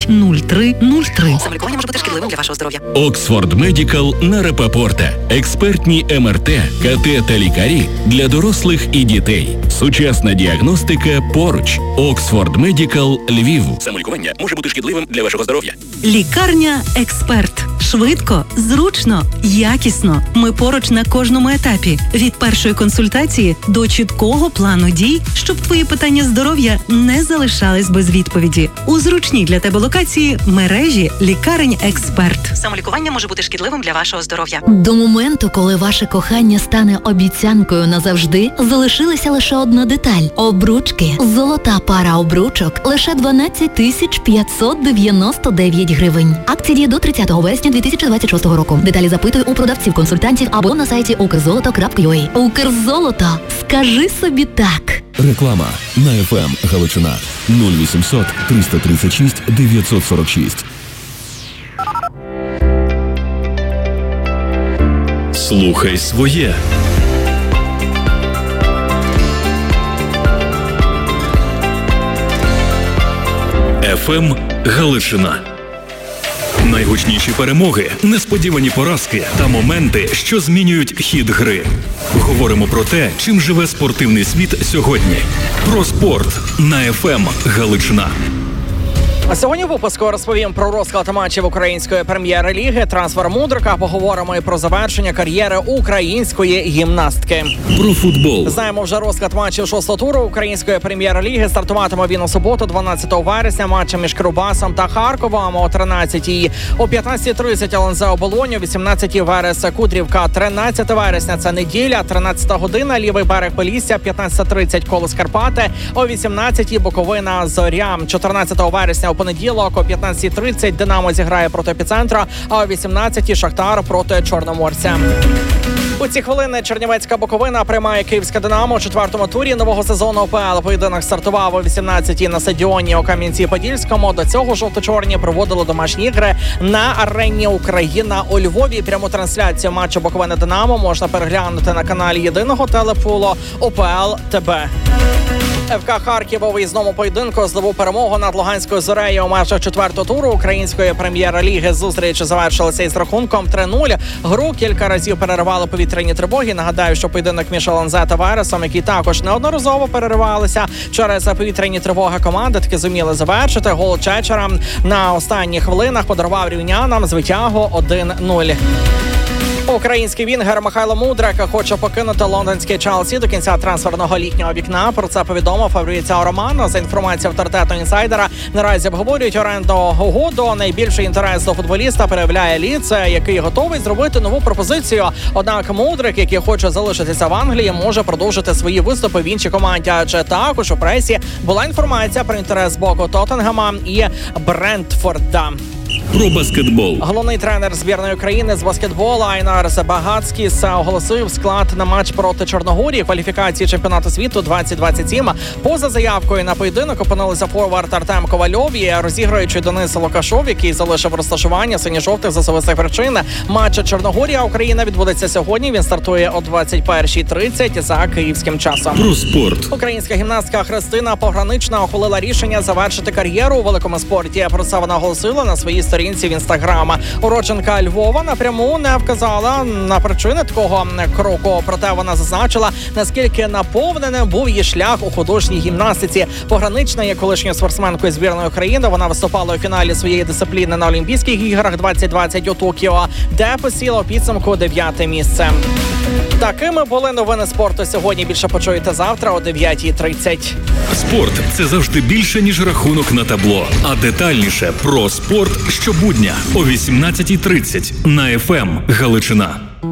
0303. Самолікування може бути шкідливим для вашого здоров'я. Оксфорд Медикал на Рапопорта. Експертні МРТ, КТ та лікарі для дорослих і дітей. Сучасна діагностика поруч. Оксфорд Медикал Львів. Самолікування може бути шкідливим для вашого здоров'я. Лікарня «Експерт». Швидко, зручно, якісно. Ми поруч на кожному етапі. Від першої консультації до чіткого плану дій, щоб твої питання здоров'я не залишались без відповіді. У зручній для тебе локації мережі лікарень «Експерт». Самолікування може бути шкідливим для вашого здоров'я. До моменту, коли ваше кохання стане обіцянкою назавжди, залишилася лише одна деталь – обручки. Золота пара обручок – лише 12 599 гривень. Акція діє до 30 вересня 2026 року. Деталі запитуй у продавців-консультантів або на сайті ukrzoloto.ua. Укрзолото. Скажи собі так. Реклама на FM Галичина 0800 336 946. Слухай своє. ФМ Галичина. Найгучніші перемоги, несподівані поразки та моменти, що змінюють хід гри. Говоримо про те, чим живе спортивний світ сьогодні. Про спорт на ФМ Галичина. А сьогодні в випуску розповім про розклад матчів української прем'єр-ліги, трансфер Мудрика, поговоримо і про завершення кар'єри української гімнастки. Про футбол. Знаємо вже розклад матчів 6-го туру української прем'єр-ліги. Стартуватиме він у суботу, 12 вересня, матчі між Кривбасом та Харковом о 13-й. О 15:30 ЛНЗ Оболонь, о 18-й Верес Кудрівка. 13 вересня – це неділя, 13 година, Лівий берег Полісся, 15:30 Колос Карпати, о 18-й Буковина Зоря. 14 вересня у понеділок о 15:30 Динамо зіграє проти Епіцентра, а о 18-й Шахтар проти Чорноморця. У ці хвилини Чернівецька Буковина приймає Київське Динамо у 4-му турі нового сезону УПЛ. Поєдинок стартував о 18-й на стадіоні у Кам'янці-Подільському. До цього жовто-чорні проводили домашні ігри на арені Україна у Львові. Пряму трансляцію матчу Буковина-Динамо можна переглянути на каналі єдиного телепулу УПЛ ТБ. ФК Харків у виїзному поєдинку здобув перемогу над Луганською Зорею у межах 4-го туру української прем'єр-ліги. Зустріч завершилася із рахунком 3-0. Гру кілька разів переривали повітряні тривоги. Нагадаю, що поєдинок між ЛНЗ та Вересом, які також неодноразово переривалися через повітряні тривоги, команди таки зуміли завершити. Гол Чечера на останніх хвилинах подарував рівнянам звитягу 1-0. Український вінгер Михайло Мудрик хоче покинути лондонський Челсі до кінця трансферного літнього вікна. Про це повідомив Фабріціо Романо. За інформацією авторитетного інсайдера, наразі обговорюють орендну угоду. Найбільший інтерес до футболіста проявляє Лідс, який готовий зробити нову пропозицію. Однак Мудрик, який хоче залишитися в Англії, може продовжити свої виступи в іншій команді. Адже також у пресі була інформація про інтерес з боку Тоттенгема і Брентфорда. Про баскетбол. Головний тренер збірної України з баскетболу Айнар Багацькіс оголосив склад на матч проти Чорногорії кваліфікації чемпіонату світу 2027. Поза заявкою на поєдинок опинилися форвард Артем Ковальов і розігруючий Денис Лукашов, який залишив розташування синьо-жовтих з особистих причин. Матч Чорногорія-Україна відбудеться сьогодні. Він стартує о 21:30 за київським часом. Про спорт. Українська гімнастка Христина Погранична ухвалила рішення завершити кар'єру у великому спорті. Про це вона оголосила на своїй сторінці в Інстаграм. Уродженка Львова напряму не вказала на причини такого кроку. Проте вона зазначила, наскільки наповненим був її шлях у художній гімнастиці. Погранична є колишньою спортсменкою збірної України. Вона виступала у фіналі своєї дисципліни на Олімпійських іграх 2020 у Токіо, де посіла у підсумку 9-те місце. Такими були новини спорту сьогодні. Більше почуєте завтра о 9:30. Спорт – це завжди більше, ніж рахунок на табло. А детальніше про спорт щобудня о 18:30 на ФМ Галичина.